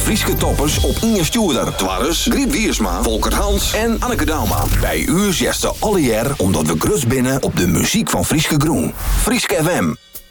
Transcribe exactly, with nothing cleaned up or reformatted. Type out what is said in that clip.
Frieske toppers op Inge Stuurder. Twarres, Griet Wiersma, Volker Hans en Anneke Dauma. Bij u zesde alle jaar omdat we grus binnen op de muziek van Frieske Groen. Frieske F M.